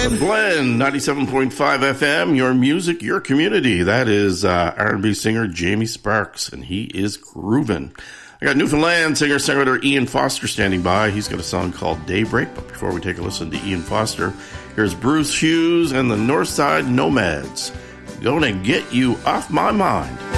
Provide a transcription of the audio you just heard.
Blend 97.5 FM, your music, your community. That is R&B singer Jamie Sparks, and he is groovin'. I got Newfoundland singer-songwriter Ian Foster standing by. He's got a song called Daybreak, but before we take a listen to Ian Foster, here's Bruce Hughes and the Northside Nomads. Gonna Get You Off My Mind.